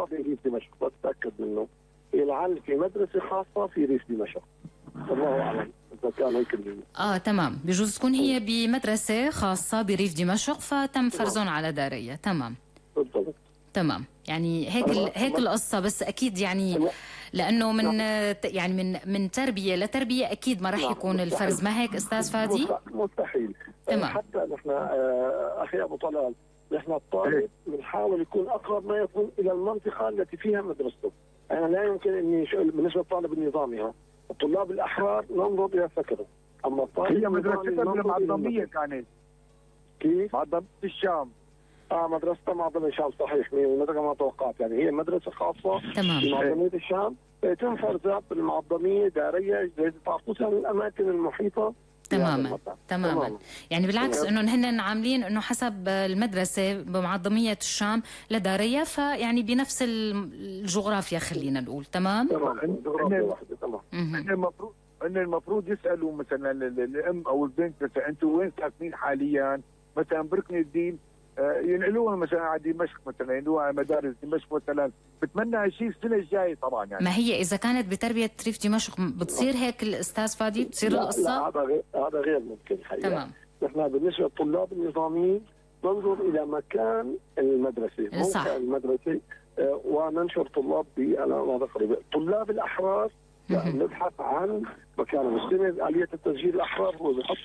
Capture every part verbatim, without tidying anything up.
بريف دمشق، بتاكد منه. لعل في مدرسه خاصه في ريف دمشق، الله اعلم اذا كان هيك. اه تمام، بجوز تكون هي بمدرسه خاصه بريف دمشق فتم فرزون على داريه. تمام بالضبط. تمام، يعني هيك ال... هيك القصه. بس اكيد يعني لانه من يعني من من تربيه لتربيه اكيد ما راح يكون الفرز، ما هيك استاذ فادي؟ مستحيل. تمام. حتى نحن اخي ابو طلال، نحن الطالب بنحاول يكون اقرب ما يكون الى المنطقه التي فيها مدرسته. انا يعني لا يمكن اني بالنسبه للطالب النظامي، ها الطلاب الاحرار ننظر الى فكره، اما الطالب هي مدرستها بالمعظميه كانت كيف؟ معظميه الشام. اه مدرسة معظمية الشام صحيح، مدرسة ما توقعت، يعني هي مدرسة خاصة في معظمية الشام، يتم فرزها بالمعظمية دارية زي خصوصا الأماكن المحيطة. تماما تماما، يعني بالعكس انه هن عاملين انه حسب المدرسة بمعظمية الشام لدارية، فيعني بنفس الجغرافيا خلينا نقول. تمام تمام جغرافيا واحدة. تمام. هن المفروض هن المفروض يسألوا مثلا الأم أو البنت مثلا أنتم وين ساكنين حاليا؟ مثلا بركن الدين ينقلوها مثلا على دمشق، مثلا ينقلوها على مدارس دمشق مثلا. بتمنى هالشيء السنه الجايه طبعا. يعني ما هي اذا كانت بتربيه ريف دمشق بتصير هيك الاستاذ فادي، بتصير لا القصه؟ لا هذا غير هذا غير ممكن حقيقة. تمام. نحن بالنسبه للطلاب النظاميين ننظر الى مكان المدرسه، صح. موقع المدرسه، آه وننشر طلاب بمناطق قريبه. طلاب الاحرار نبحث عن مكان السنه. آلية التسجيل الأحرار هو بحط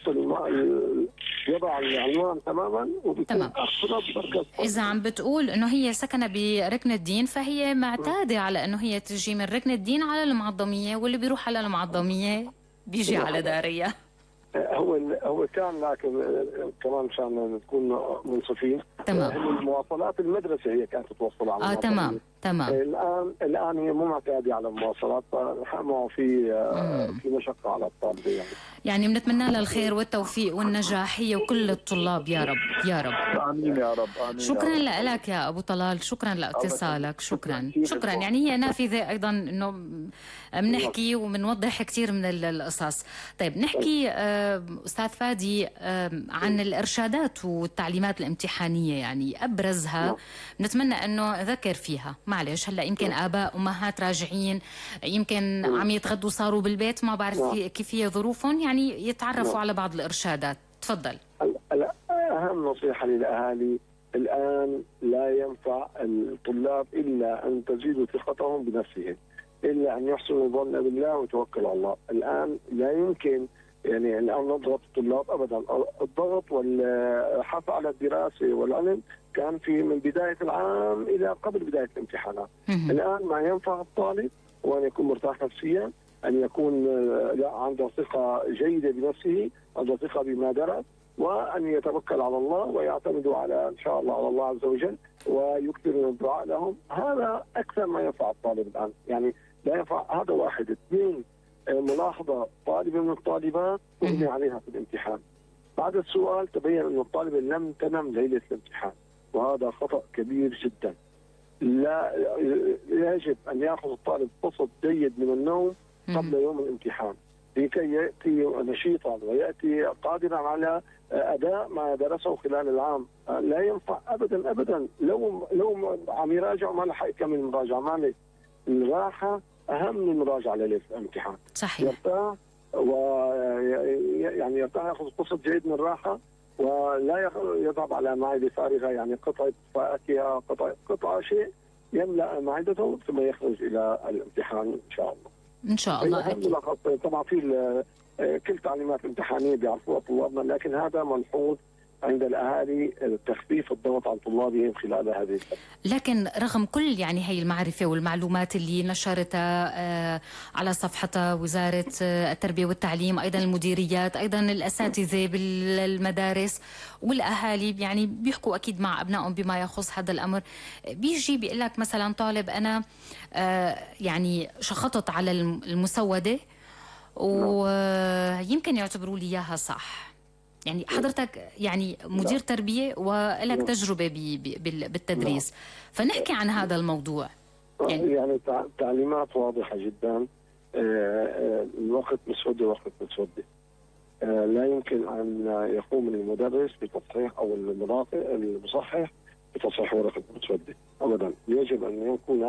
يضع العنوان تماما وبيكون أقرب مركز. إذا عم بتقول إنه هي سكنة بركن الدين، فهي معتادة على إنه هي تجي من ركن الدين على المعظمية، واللي بيروح على المعظمية بيجي على دارية. هو هو كان، لكن كمان مشان نكون منصفين، تمام. المواصلات المدرسة هي كانت توصل على اه تمام تمام. الآن الآن هي مو معتادة على المواصلات، فما في في مشقة على الطالب. يعني يعني بنتمنى لها الخير والتوفيق والنجاح هي وكل الطلاب يا رب يا رب. آمين يا رب. آمين. شكرا لك يا أبو طلال، شكرا لاتصالك. شكرا شكرا. يعني هي نافذة أيضا إنه بنحكي وبنوضح كثير من القصص. طيب نحكي أستاذ فادي عن الإرشادات والتعليمات الامتحانية، يعني أبرزها بنتمنى أنه ذكر فيها. معلش هلا يمكن آباء أمهات راجعين، يمكن عم يتغدوا صاروا بالبيت، ما بعرف كيف هي ظروفهم، يعني يتعرفوا على بعض الإرشادات. تفضل. أهم نصيحة للأهالي الآن، لا ينفع الطلاب إلا أن تزيدوا ثقتهم بنفسهم، إلا أن يحسنوا الظن بالله ويتوكلوا على الله. الآن لا يمكن يعني الآن نضغط الطلاب أبدا. الضغط والحث على الدراسة والعلم كان في من بداية العام إلى قبل بداية الامتحانات. الآن ما ينفع الطالب وأن يكون مرتاح نفسيا، أن يكون عنده ثقة جيدة بنفسه، عنده ثقة بما درس، وأن يتوكل على الله ويعتمد على إن شاء الله على الله عز وجل ويكثر من الدعاء لهم. هذا أكثر ما ينفع الطالب الآن. يعني لا ينفع. هذا واحد. اثنين، ملاحظة طالبة من الطالبات أغني عليها في الامتحان. بعد السؤال تبين أن الطالبة لم تنم ليلة الامتحان، وهذا خطأ كبير جدا. لا يجب أن يأخذ الطالب قسط جيد من النوم قبل يوم الامتحان لكي يأتي نشيطا ويأتي قادرا على أداء ما درسه خلال العام. لا ينفع أبدا أبدا. لو لو عم يراجع ما لحق يكمل المراجعة. معنى الراحة أهم من المراجعة ليلة الامتحان. صحيح. يرتاح ويعني يرتاح، يأخذ قسط جيد من الراحة ولا يضرب على معدة فارغة، يعني قطعة فاكهة، قطعة قطعة شيء يملأ معدته ثم يخرج إلى الامتحان إن شاء الله. إن شاء الله أكيد. طبعا في كل تعليمات الامتحانية بيعرفوها طلابنا، لكن هذا ملحوظ عند الأهالي تخفيف الضغط عن طلابهم خلال هذه الفترة. لكن رغم كل يعني هي المعرفة والمعلومات اللي نشرتها على صفحتها وزارة التربية والتعليم، أيضا المديريات، أيضا الأساتذة بالمدارس والأهالي يعني بيحكوا أكيد مع أبنائهم بما يخص هذا الأمر، بيجي بيقول لك مثلا طالب أنا يعني شخطت على المسودة ويمكن يعتبروا لي إياها صح. يعني حضرتك يعني مدير لا. تربية ولك تجربة بالتدريس، لا. فنحكي عن هذا الموضوع. يعني, يعني تعليمات واضحة جدا. الوقت مسودة وقت مسودة. لا يمكن أن يقوم المدرس بتصحيح أو المصحح بتصحيح ورقة مسودة أبدا. يجب أن يكون